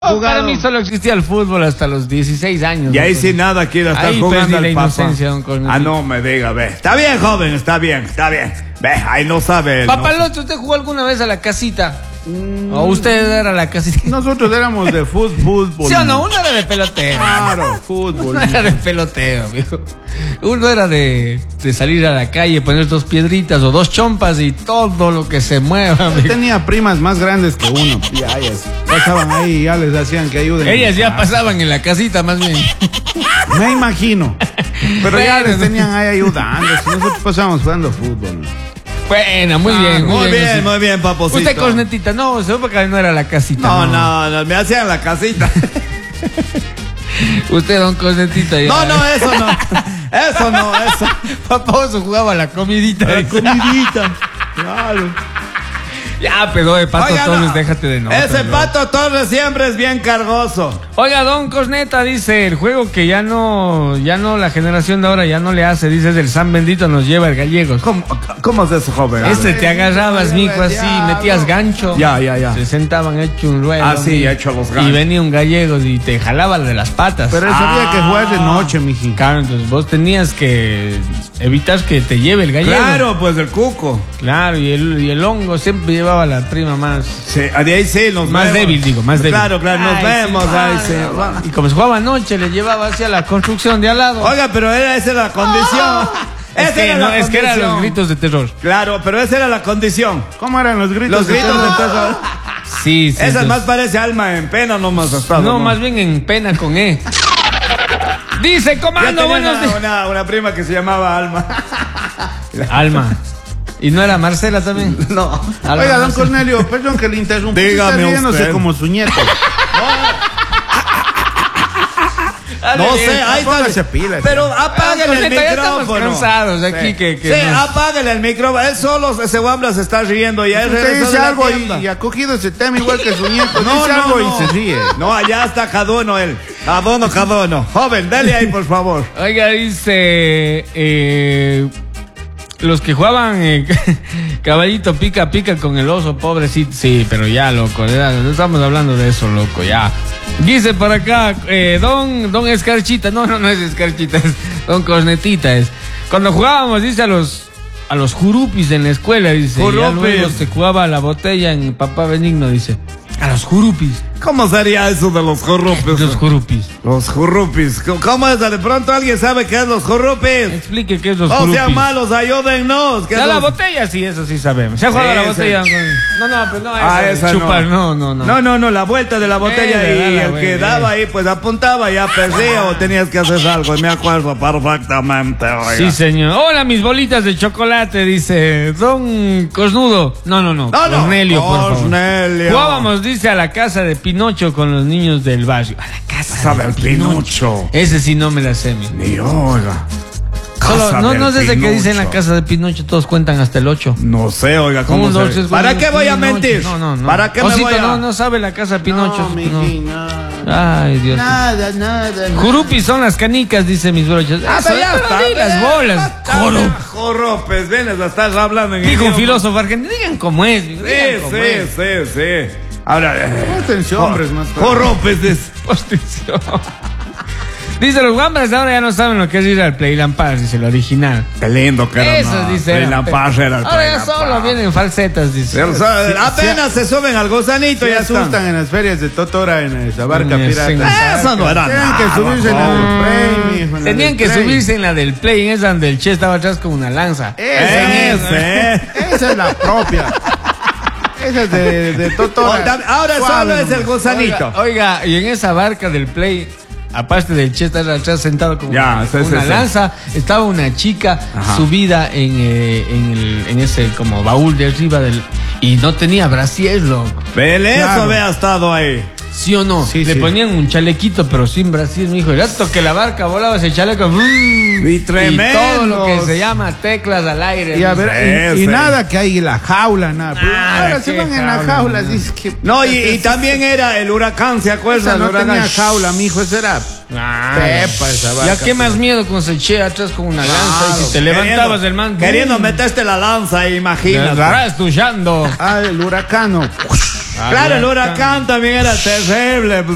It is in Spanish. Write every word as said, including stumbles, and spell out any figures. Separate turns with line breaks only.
jugado.
Para mí solo existía el fútbol hasta los dieciséis años.
Y ahí sin nada quiero estar
ahí
jugando
perdí
al
la
Papa.
inocencia, don Cornetito.
Ah, no me diga, ve. Está bien, joven, está bien, está bien. Ve, ahí no sabe.
Papalote, ¿usted jugó alguna vez a la casita? Mm. ¿O usted era la casita?
Nosotros éramos de fútbol.
¿Sí o no? Uno era de peloteo.
Claro, fútbol.
Uno era de peloteo, amigo. Uno era de, de salir a la calle, poner dos piedritas o dos chompas y todo lo que se mueva, amigo.
Tenía primas más grandes que uno. Ya, ellas pasaban ahí y ya les hacían que ayuden.
Ellas ya pasaban en la casita, más bien.
Me imagino. Pero
Bueno,
ya les tenían ahí ayudando. Si nosotros pasábamos jugando fútbol.
Bueno, muy bien, muy,
Muy
bien.
bien, muy bien, paposito.
Usted, Cornetita, no, se ve porque no era la casita.
No, no, no, me hacían la casita.
Usted, don Cornetita, ya.
No, no, eso no. Eso no, eso.
Paposo jugaba la comidita.
La comidita. Claro.
Ya, pero de Pato
Oiga,
Torres,
no.
déjate de no.
Ese Pato Torres siempre es bien cargoso.
Oiga, don Corneta dice, el juego que ya no, ya no, la generación de ahora ya no le hace, dice, es el San Bendito nos lleva el gallegos.
¿Cómo, cómo es eso, joven?
Este te agarrabas, mijo, así, metías gancho.
Ya, ya, ya.
Se sentaban hecho un ruedo.
Ah, sí, hecho los ganchos.
Y venía un gallego y te jalaba de las patas.
Pero él sabía
Ah.
que jugar de noche, miji.
Claro, entonces vos tenías que evitar que te lleve el gallego.
Claro, pues el cuco.
Claro, y el, y el hongo siempre llevaba a la prima más.
Sí, de ahí sí nos
Más
vemos.
débil, digo, más débil.
Claro, claro, nos
Ay,
vemos,
sí,
ahí
bueno,
sí.
bueno. Y como se jugaba anoche, le llevaba hacia la construcción de al lado.
Oiga, pero era, esa era la condición.
es
Esa
que,
era
no,
la
es que eran
condición.
los gritos de terror.
Claro, pero esa era la condición.
¿Cómo eran los gritos?
Los
de
gritos
terror?
de terror.
Sí, sí.
Esa
entonces-
más parece alma en pena, no más estado.
No, más bien en pena con E. Dice,
Yo
comando,
tenía
buenos
una,
días.
una, una prima que se llamaba Alma.
Alma. ¿Y no era Marcela también?
No.
Alma,
Oiga, don
Marcela.
Cornelio, perdón que le interrumpa.
Dígame
Está riéndose
usted.
como su nieto.
Dale,
No
bien.
sé, ahí
póngase
está.
pilas.
Pero apáguele el
Corneta, ya estamos
micrófono.
cansados aquí que, que
Sí,
nos-
apáguele el micrófono. Él solo, ese guambla se está riendo. Ya él
Usted
regresó
dice
de la
algo
tienda.
y, y ha cogido ese tema igual que su nieto.
No,
dice
no,
algo
no.
y se ríe.
No, allá está cada uno él. Cada uno, cada uno. Joven, dale ahí, por favor.
Oiga, dice... Eh, los que jugaban eh, caballito pica pica con el oso, pobrecito. Sí, pero ya, loco. Ya, no estamos hablando de eso, loco, ya. Dice por acá, eh, don, don Escarchita. No, no, no es Escarchita, es don Cornetita. Es. Cuando jugábamos, dice, a los... A los jurupis en la escuela, dice. Ya
Jurupis.
luego se jugaba a la botella en Papá Benigno, dice. A los jurupis.
¿Cómo sería eso de los jurrupis?
Los jurupis.
Los jurrupis. ¿Cómo es? De pronto alguien sabe qué es los jurrupis.
Explique qué es los
No
jurupis.
sean malos, ayúdennos. ¿Qué
Ya
es
la
los-
botella, sí, eso sí sabemos. ¿Se ha jugado
Sí,
la
sí.
botella? con- No, no, pero no,
Ah,
esa,
esa
chupar,
no.
no, no, no.
No, no, no, la vuelta de la botella
Eh,
y
dale,
el
güey,
que
eh.
daba ahí, pues apuntaba, ya perdía o tenías que hacer algo. Y me acuerdo perfectamente, oiga.
Sí, señor. Hola, mis bolitas de chocolate, dice Don Cosnudo. No, no, no.
No, no.
Cornelio, por favor.
Cornelio.
Jugábamos, dice, a la casa de Pinocho con los niños del barrio. A la casa
Sabe
de
el
Pinocho.
Pinocho.
Ese sí no me la sé, mi.
Ni oiga.
Solo,
Casa
no,
del
no sé de qué dice en la
Pinocho.
casa de Pinocho, todos cuentan hasta el ocho.
No sé, oiga, ¿cómo
Un, dos,
se-
tres,
¿Para
cuatro,
qué voy a
Pinocho.
mentir?
No, no, no.
¿Para qué me
Osito,
voy a...?
no, no sabe la casa de Pinocho.
No,
no.
miji, nada.
Ay, Dios.
Nada, nada, nada.
Jurupis son las canicas, dice mis brochas.
Ah,
Eso,
pero ya
pero
está.
di las bolas. Joro.
Joropes, vienes a estar hablando en
Dijo un
idioma.
filósofo argentino. Digan cómo es.
Sí,
digan cómo es.
sí, sí, sí. Ahora, eh,
Atención, hombres más.
joropes de...
Postición. Dice, los guambras ahora ya no saben lo que es ir al Playland Pass, dice el original.
Qué lindo que era.
Eso,
no.
dice.
Playland
era-
Pass era el
Ahora ya
Playland
solo
Pass.
vienen falsetas, dice.
Pero, o sea, apenas se suben al gusanito
Se
y ya están.
asustan en las ferias de Totora en esa barca
Mm,
pirata.
Eso no era
Tienen
nada,
que subirse en la
joven.
del Play, mijo, en la
Tenían
del
que
Play.
subirse en la del Play, en esa donde el Che estaba atrás con una lanza.
Esa,
Ese.
esa es la propia. Esa es de, de Totora.
Ahora
Suave,
solo es el
nomás.
gusanito.
Oiga, oiga, y en esa barca del Play, aparte del Che estar atrás sentado con
Ya,
una,
sí,
con
sí,
una
sí.
lanza, estaba una chica
Ajá.
subida en, eh, en, el, en ese como baúl de arriba del... Y no tenía brasier, loco.
Vele, eso
Claro.
había estado ahí.
¿Sí o no?
Sí,
Le
sí.
ponían un chalequito, pero sin brasier, mi hijo. El rato que la barca volaba ese chaleco... ¡brum!
Y tremendo.
todo lo que se llama teclas al aire.
Y, a
¿no?
ver, y,
Sí,
y
sí.
nada que hay la jaula, nada. Pero
Nada,
ahora se
qué
van en la
jaula,
jaula.
no.
Dice que,
No, y, y también era el huracán, ¿se acuerdan?
esa no
El huracán.
tenía jaula, mijo. Esa era
Ah,
pepa esa barca.
ya qué más miedo con ese Che atrás con una lanza y si te levantabas del man...
Queriendo
¡bum!
meterte la lanza,
Te
imagínate.
estarás tuyando.
Ah, el huracano.
Claro, el huracán también era terrible.